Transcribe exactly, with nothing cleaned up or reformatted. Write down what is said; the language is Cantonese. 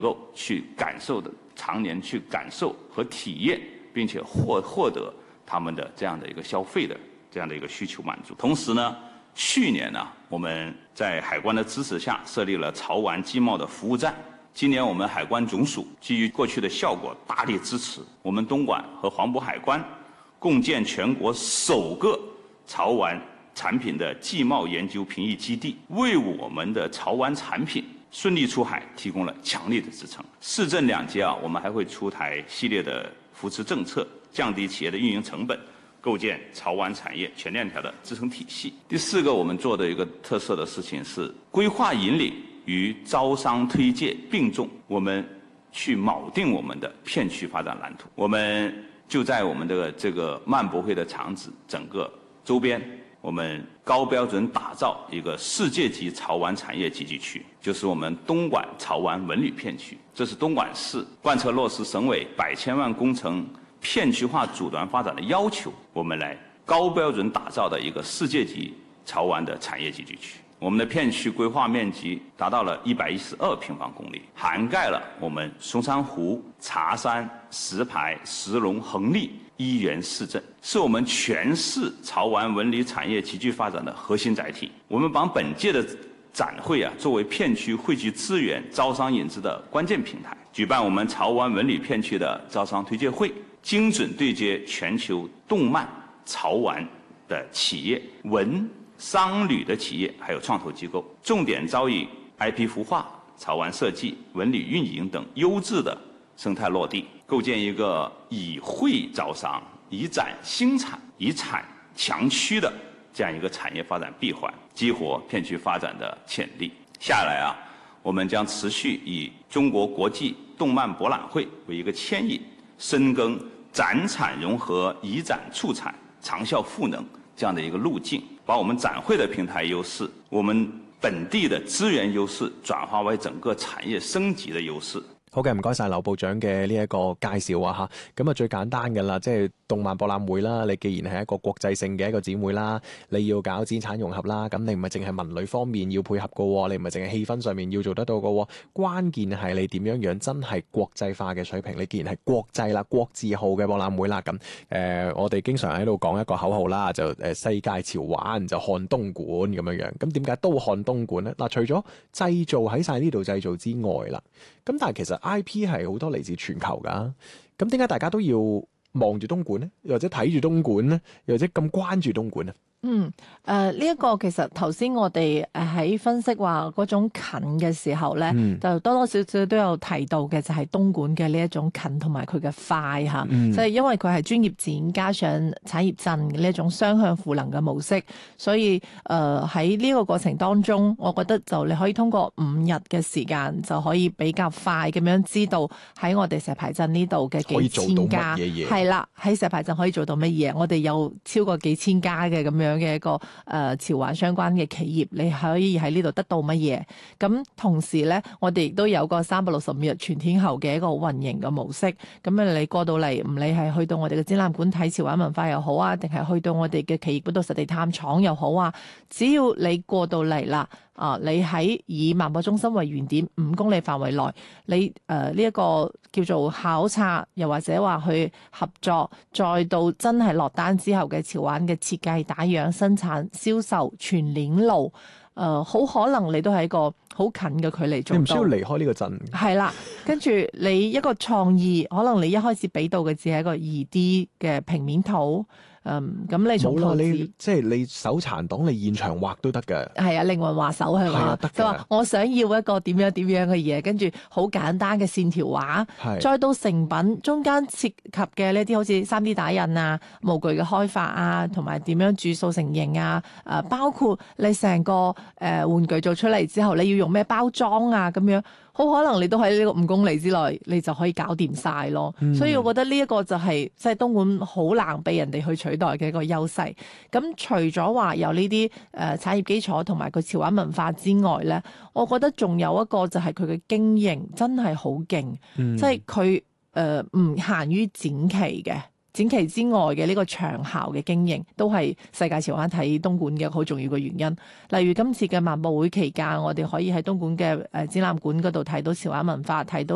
夠去感受的，常年去感受和體驗，並且獲獲得他們的這樣的一個消費的這樣的一個需求滿足。同時呢，去年呢，我們在海關的支持下設立了潮玩經貿的服務站。今年我們海關總署基於過去的效果，大力支持我們東莞和黃埔海關共建全國首個潮玩產品的技貿研究評議基地，為我們的潮玩產品順利出海提供了強力的支撐。市政兩街啊，我們還會出台系列的扶持政策，降低企業的運營成本，構建潮玩產業全鏈條的支撐體系。第四個，我們做的一個特色的事情是規劃引領與招商推介並重，我們去錨定我們的片區發展藍圖。我們就在我們的這個漫博會的場址整個周邊，我們高標準打造一個世界級潮玩產業集聚區，就是我們東莞潮玩文旅片區。這是東莞市貫徹落實省委百千萬工程片區化組團發展的要求，我們來高標準打造的一個世界級潮玩的產業集聚區。我們的片區規劃面積達到了一百一十二平方公里，涵蓋了我們松山湖、茶山、石牌、石龍、橫瀝一元市鎮，是我們全市潮玩文旅產業集聚發展的核心載體。我們把本屆的展會啊作為片區匯聚資源、招商引資的關鍵平台，舉辦我們潮玩文旅片區的招商推介會，精準對接全球動漫、潮玩的企業、文商旅的企業，還有創投機構，重點招引 I P 孵化、潮玩設計、文旅運營等優質的生態落地，構建一個以會招商、以展新產、以產強區的這樣一個產業發展閉環，激活片區發展的潛力。下來啊，我們將持續以中國國際動漫博覽會為一個牽引，深耕展產融合、以展促產、長效賦能這樣的一個路徑，把我們展會的平台優勢、我們本地的資源優勢轉化為整個產業升級的優勢。 好嘅，唔該晒劉部長嘅呢一個介紹啊嚇。咁啊最簡單嘅啦，即係動漫博覽會啦。你既然係一個國際性嘅一個展會啦，你要搞展產融合啦，咁你唔係淨係文旅方面要配合嘅喎，你唔係淨係氣氛上面要做得到嘅喎。關鍵係你點樣樣真係國際化嘅水平。你既然係國際啦、國字號嘅博覽會啦，咁誒、呃、我哋經常喺度講一個口號啦，就誒世界潮玩就看東莞咁樣樣。咁點解都看東莞呢？嗱，除咗製造喺晒呢度製造之外啦，咁但係其實 I P 係好多嚟自全球噶，咁點解大家都要望住東莞呢？又或者睇住東莞呢？又或者咁關注東莞呢？ 嗯，誒呢一個其實頭先我哋誒喺分析話嗰種近嘅時候咧，嗯、就多多少少都有提到嘅，就係東莞嘅呢一種近同埋佢嘅快嚇，即係、嗯、因為佢係專業展加上產業鎮嘅呢一種雙向賦能嘅模式，所以誒喺呢個過程當中，我覺得就你可以通過五日嘅時間就可以比較快咁樣知道喺我哋石排鎮呢度嘅幾千家係啦，喺石排鎮可以做到乜嘢？我哋有超過幾千家嘅咁樣嘅一個誒、呃、潮玩相關嘅企業，你可以喺呢度得到乜嘢？咁同時咧，我哋亦都有個三百六十五日全天候嘅一個運營嘅模式。咁啊，你過到嚟，唔理係去到我哋嘅展覽館睇潮玩文化又好啊，定係去到我哋嘅企業嗰度實地探廠又好啊，只要你過到嚟啦，啊，你喺以萬博中心為原點五公里範圍內，你誒呢一個叫做考察，又或者話去合作，再到真係落單之後嘅潮玩嘅設計、打樣、生產、銷售全鏈路，誒、呃、好可能你都係一個好近嘅距離做到。 你唔需要離開呢個鎮。係啦，跟住你一個創意，可能你一開始俾到嘅只係一個二 D 嘅平面圖。嗯，咁你從圖紙， 即係你手殘黨，你現場畫都得嘅。 係啊，靈魂畫手係嘛？就話我想要一個點樣點樣嘅嘢，跟住好簡單嘅線條畫， 係再到成品中間涉及嘅呢啲好似三 D 打印啊、模具嘅開發啊，同埋點樣鑄塑成型啊，誒，包括你成個誒、呃、玩具做出嚟之後，你要用咩包裝啊，咁樣。好可能你都喺呢個五公里之內，你就可以搞掂晒咯。嗯、所以我覺得呢一個就係即係東莞好難被人哋去取代嘅一個優勢。咁除咗話有呢啲誒產業基礎同埋個潮玩文化之外咧，我覺得仲有一個就係佢嘅經營真係好勁，即係佢誒唔限於展期嘅。展期之外嘅呢個長效嘅經營，都係世界潮玩睇東莞嘅好重要嘅原因。例如今次嘅萬博會期間，我哋可以喺東莞嘅誒展覽館嗰度睇到潮玩文化，睇到